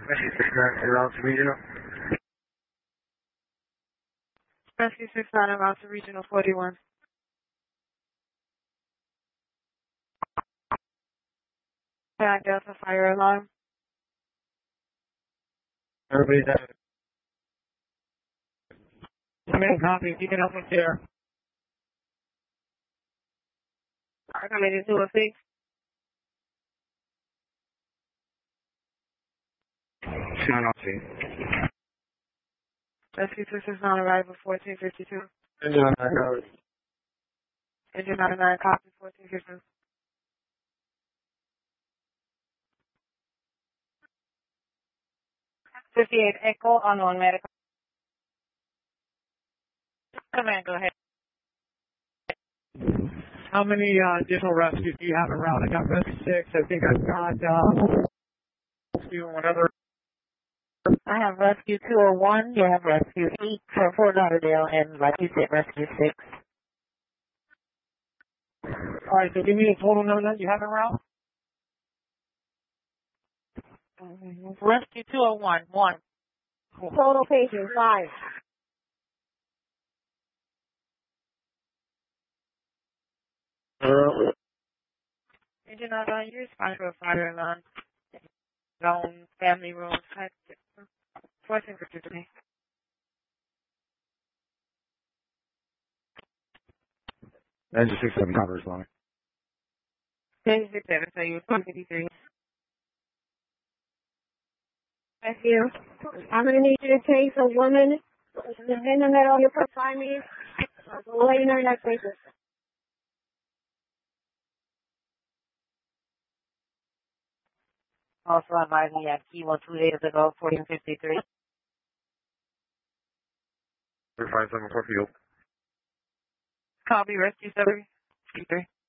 Around regional. Rescue 69 around to regional 41. Delta fire alarm. Everybody's out. Somebody copy, you can help us here. Committee 206. Rescue 269 arrival 1452. Engine on that code. Engine 99 copy 1452. $58 Echo unknown medical. Command, go ahead. How many additional rescues do you have around? I got rescue 6. I think I've got rescue and whatever. I have rescue 201. You have rescue 8 for Fort Lauderdale, and like you said, rescue 6. All right, so give me the total number that you have around. Rescue 201, 1. Total patients, 5. Engine not on you, respond to a fire alarm. Zone, family room, type 1453. 967 covers line. 1067, so you 253. Thank you. I'm going to need you to take a woman in the middle. You put 5 minutes. Lay in her neck, please. Also advised me at Kilo 2 days ago, 1453. 574 field. Copy, rescue 73.